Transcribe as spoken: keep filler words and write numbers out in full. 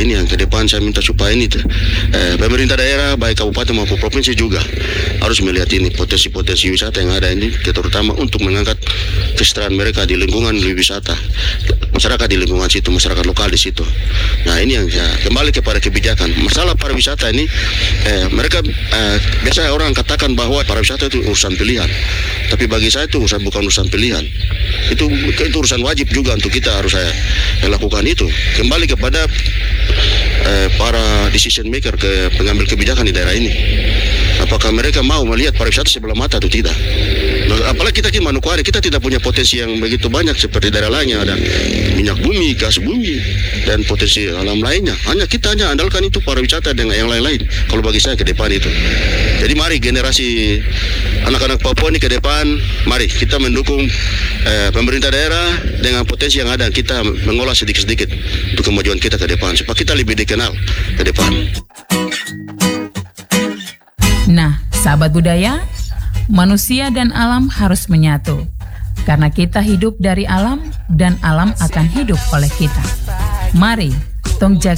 ini yang ke depan saya minta supaya ini eh, pemerintah daerah baik kabupaten maupun provinsi juga harus melihat ini potensi-potensi wisata yang ada ini, terutama untuk mengangkat kesejahteraan mereka di lingkungan wisata, masyarakat di lingkungan situ, masyarakat lokal di situ. Nah ini yang ya, kembali kepada kebijakan. Masalah pariwisata ini eh, mereka eh, biasa orang katakan bahwa pariwisata itu urusan pilihan, tapi bagi saya itu urusan, bukan urusan pilihan. Itu itu urusan wajib juga untuk kita harus saya lakukan itu. Kembali kepada eh, para decision maker, ke pengambil kebijakan di daerah ini. Apakah mereka mau melihat pariwisata sebelah mata atau tidak? Apalagi kita di Manokwari, kita tidak punya potensi yang begitu banyak seperti daerah lainnya, ada minyak bumi, gas bumi, dan potensi alam lainnya. Hanya kita hanya andalkan itu pariwisata dengan yang lain-lain. Kalau bagi saya ke depan itu. Jadi mari generasi anak-anak Papua ini ke depan, mari kita mendukung eh, pemerintah daerah dengan potensi yang ada. Kita mengolah sedikit-sedikit untuk kemajuan kita ke depan, supaya kita lebih dikenal ke depan. Nah, sahabat budaya, manusia dan alam harus menyatu. Karena kita hidup dari alam dan alam akan hidup oleh kita. Mari, tong jaga